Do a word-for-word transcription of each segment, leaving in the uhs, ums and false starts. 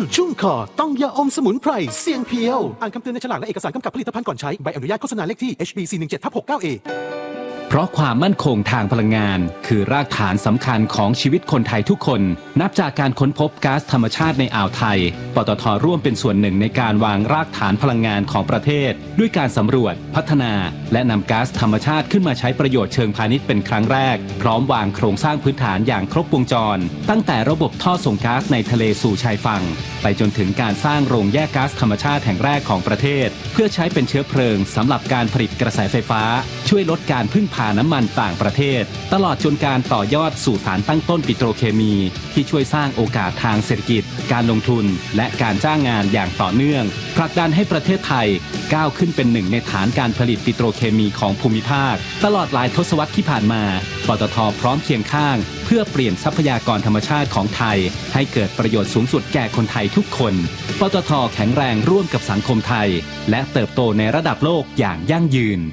ชุ่มคอต้องยาอมสมุนไพรเสียงเพียวอ่านคำเตือนในฉลากและเอกสารกำกับผลิตภัณฑ์ก่อนใช้ใบอนุญาตโฆษณาเลขที่ เอช บี สี่ หนึ่ง เจ็ด หก เก้า เอเพราะความมั่นคงทางพลังงานคือรากฐานสำคัญของชีวิตคนไทยทุกคนนับจากการค้นพบก๊าซธรรมชาติในอ่าวไทยปตท.ร่วมเป็นส่วนหนึ่งในการวางรากฐานพลังงานของประเทศด้วยการสำรวจพัฒนาและนำก๊าซธรรมชาติขึ้นมาใช้ประโยชน์เชิงพาณิชย์เป็นครั้งแรกพร้อมวางโครงสร้างพื้นฐานอย่างครบวงจรตั้งแต่ระบบท่อส่งก๊าซในทะเลสู่ชายฝั่งไปจนถึงการสร้างโรงแยกก๊าซธรรมชาติแห่งแรกของประเทศเพื่อใช้เป็นเชื้อเพลิงสำหรับการผลิตกระแสไฟฟ้าช่วยลดการพึ่งพาน้ำมันต่างประเทศตลอดจนการต่อยอดสู่สารตั้งต้นปิโตรเคมีที่ช่วยสร้างโอกาสทางเศรษฐกิจการลงทุนและการจ้างงานอย่างต่อเนื่องผลักดันให้ประเทศไทยก้าวขึ้นเป็นหนึ่งในฐานการผลิตปิโตรเคมีของภูมิภาคตลอดหลายทศวรรษที่ผ่านมาปตท.พร้อมเคียงข้างเพื่อเปลี่ยนทรัพยากรธรรมชาติของไทยให้เกิดประโยชน์สูงสุดแก่คนไทยทุกคนปตท.แข็งแรงร่วมกับสังคมไทยและเติบโตในระดับโลกอย่างยั่งยืน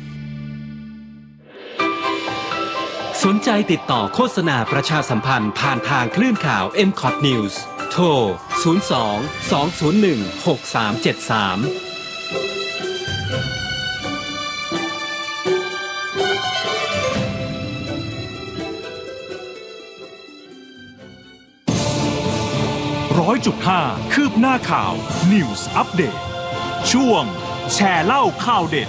สนใจติดต่อโฆษณาประชาสัมพันธ์ผ่านทางคลื่นข่าว เอ็ม คอท News โทร ศูนย์ สอง สอง ศูนย์ หนึ่ง หก สาม เจ็ด สามร้อยจุดห้า คืบหน้าข่าว News Update ช่วงแชร์เล่าข่าวเด็ด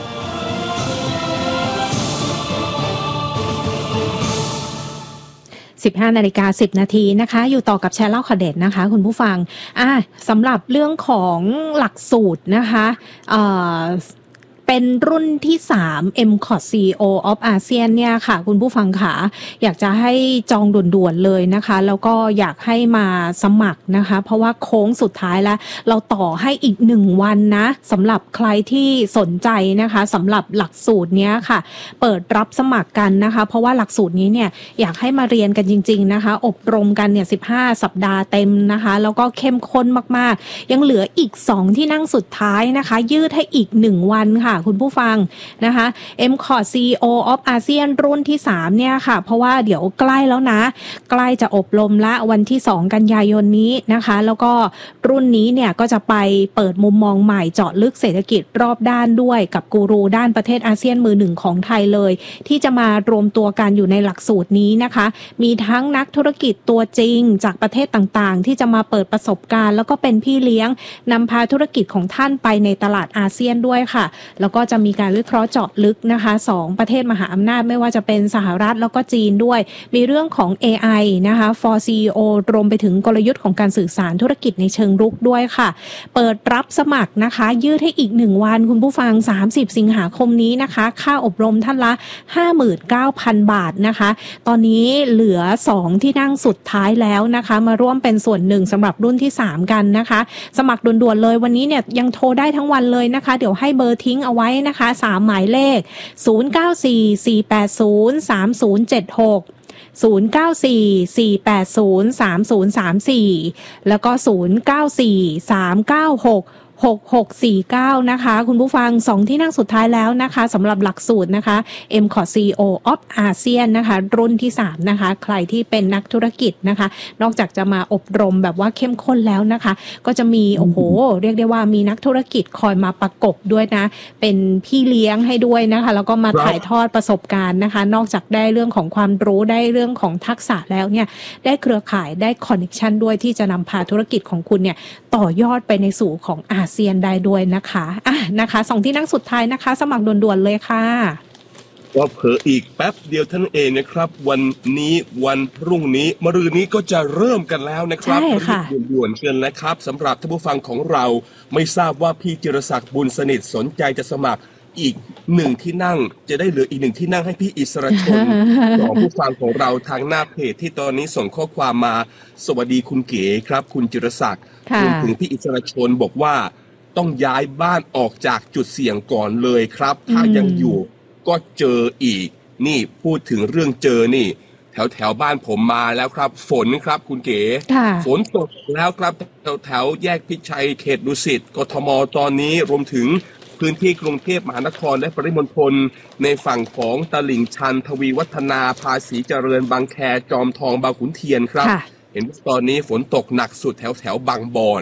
สิบห้านาฬิกาสิบนาทีนะคะอยู่ต่อกับแชร์เล่าข่าวเด็ดนะคะคุณผู้ฟังอ่ะสำหรับเรื่องของหลักสูตรนะคะเอ่อเป็นรุ่นที่สาม เอ็ม คอท ซี อี โอ of อาเซียนเนี่ยค่ะคุณผู้ฟังค่ะอยากจะให้จองด่วนๆเลยนะคะแล้วก็อยากให้มาสมัครนะคะเพราะว่าโค้งสุดท้ายแล้วเราต่อให้อีกหนึ่งวันนะสำหรับใครที่สนใจนะคะสำหรับหลักสูตรเนี้ยค่ะเปิดรับสมัครกันนะคะเพราะว่าหลักสูตรนี้เนี่ยอยากให้มาเรียนกันจริงๆนะคะอบรมกันเนี่ยสิบห้าสัปดาห์เต็มนะคะแล้วก็เข้มข้นมากๆยังเหลืออีกสองที่นั่งสุดท้ายนะคะยืดให้อีกหนึ่งวันค่ะคุณผู้ฟังนะคะ เอ็ม คอท ซี อี โอ of อาเซียนรุ่นที่สามเนี่ยค่ะเพราะว่าเดี๋ยวใกล้แล้วนะใกล้จะอบรมละวันที่สองกันยายนนี้นะคะแล้วก็รุ่นนี้เนี่ยก็จะไปเปิดมุมมองใหม่เจาะลึกเศรษฐกิจรอบด้านด้วยกับกูรูด้านประเทศอาเซียนมือหนึ่งของไทยเลยที่จะมารวมตัวกันอยู่ในหลักสูตรนี้นะคะมีทั้งนักธุรกิจตัวจริงจากประเทศต่างๆที่จะมาเปิดประสบการณ์แล้วก็เป็นพี่เลี้ยงนำพาธุรกิจของท่านไปในตลาดอาเซียนด้วยค่ะแล้วก็จะมีการวิเคราะห์เจาะลึกนะคะสองประเทศมหาอำนาจไม่ว่าจะเป็นสหรัฐแล้วก็จีนด้วยมีเรื่องของ เอ ไอ นะคะ for ซี อี โอ รวมไปถึงกลยุทธ์ของการสื่อสารธุรกิจในเชิงรุกด้วยค่ะเปิดรับสมัครนะคะยืดให้อีกหนึ่งวันคุณผู้ฟังสามสิบสิงหาคมนี้นะคะค่าอบรมท่านละ ห้าหมื่นเก้าพัน บาทนะคะตอนนี้เหลือสองที่นั่งสุดท้ายแล้วนะคะมาร่วมเป็นส่วนหนึ่งสำหรับรุ่นที่สามกันนะคะสมัครด่วนๆเลยวันนี้เนี่ยยังโทรได้ทั้งวันเลยนะคะเดี๋ยวให้เบอร์ทิ้งเอาไว้นะคะสามหมายเลขศูนย์ เก้า สี่ สี่ แปด ศูนย์ สาม ศูนย์ เจ็ด หกศูนย์ เก้า สี่ สี่ แปด ศูนย์ สาม ศูนย์ สาม สี่แล้วก็ศูนย์ เก้า สี่ สาม เก้า หก หก หก สี่ เก้านะคะคุณผู้ฟังสองที่นั่งสุดท้ายแล้วนะคะสำหรับหลักสูตรนะคะ เอ็ม คอท ซี อี โอ of อาเซียนนะคะรุ่นที่สามนะคะใครที่เป็นนักธุรกิจนะคะนอกจากจะมาอบรมแบบว่าเข้มข้นแล้วนะคะก็จะมีโอ้โหเรียกได้ว่ามีนักธุรกิจคอยมาประกบด้วยนะเป็นพี่เลี้ยงให้ด้วยนะคะแล้วก็มาถ่ายทอดประสบการณ์นะคะนอกจากได้เรื่องของความรู้ได้เรื่องของทักษะแล้วเนี่ยได้เครือข่ายได้คอนเนคชั่นด้วยที่จะนำพาธุรกิจของคุณเนี่ยต่อยอดไปในสู่ของอาเซียนได้ด้วยนะคะอ่ะนะคะสองที่นั่งสุดท้ายนะคะสมัครด่วนๆเลยค่ะก็เผลออีกแป๊บเดียวท่านเองนะครับวันนี้วันพรุ่งนี้มะรืนนี้ก็จะเริ่มกันแล้วนะครับด่วนๆเชิญนะครับสำหรับท่านผู้ฟังของเราไม่ทราบว่าพี่จิรศักดิ์บุญสนิทสนใจจะสมัครอีกหนึ่งที่นั่งจะได้เหลืออีกหนึ่งที่นั่งให้พี่อิสระชน ของผู้ฟังของเราทางหน้าเพจที่ตอนนี้ส่งข้อความมาสวัสดีคุณเก๋ครับคุณจิรศักดิ์รวมถึงพี่อิสระชนบอกว่าต้องย้ายบ้านออกจากจุดเสี่ยงก่อนเลยครับถ้ายังอยู่ก็เจออีกนี่พูดถึงเรื่องเจอนี่แถวแถวบ้านผมมาแล้วครับฝนครับคุณเก๋ฝนตกแล้วครับแถวแถวแยกพิชัยเขตดุสิตกทมตอนนี้รวมถึงพื้นที่กรุงเทพมหานครและปริมณฑลในฝั่งของตลิ่งชันทวีวัฒนาภาษีเจริญบางแคจอมทองบางขุนเทียนครับเห็นตอนนี้ฝนตกหนักสุดแถวแถวบางบอน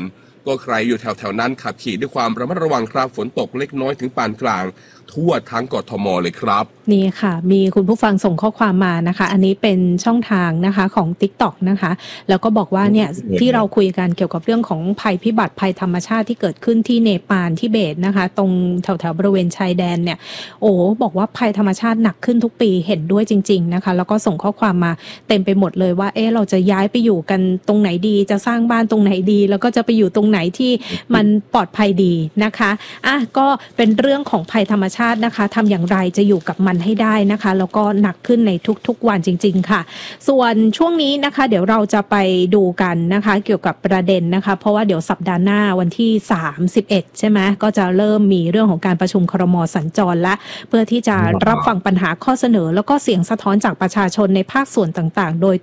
ก็ใครอยู่แถวๆนั้นขับขี่ด้วยความระมัดระวังครับฝนตกเล็กน้อยถึงปานกลางทั่วทั้งกทมเลยครับนี่ค่ะมีคุณผู้ฟังส่งข้อความมานะคะอันนี้เป็นช่องทางนะคะของ TikTok นะคะแล้วก็บอกว่าเนี่ยที่เราคุยกันเกี่ยวกับเรื่องของภัยพิบัติภัยธรรมชาติที่เกิดขึ้นที่เนปาลทิเบตนะคะตรงแถวๆบริเวณชายแดนเนี่ยโอ้บอกว่าภัยธรรมชาติหนักขึ้นทุกปีเห็นด้วยจริงๆนะคะแล้วก็ส่งข้อความมาเต็มไปหมดเลยว่าเอ๊ะเราจะย้ายไปอยู่กันตรงไหนดีจะสร้างบ้านตรงไหนดีแล้วก็จะไปอยู่ตรงไหนที่มันปลอดภัยดีนะคะอ่ะก็เป็นเรื่องของภัยธรรมชาตินะคะทำอย่างไรจะอยู่กับมันให้ได้นะคะแล้วก็หนักขึ้นในทุกๆวันจริงๆค่ะส่วนช่วงนี้นะคะเดี๋ยวเราจะไปดูกันนะคะเกี่ยวกับประเด็นนะคะเพราะว่าเดี๋ยวสัปดาห์หน้าวันที่สามสิบเอ็ดใช่ไหมก็จะเริ่มมีเรื่องของการประชุมครม.สัญจรและเพื่อที่จะรับฟังปัญหาข้อเสนอแล้วก็เสียงสะท้อนจากประชาชนในภาคส่วนต่างๆโดย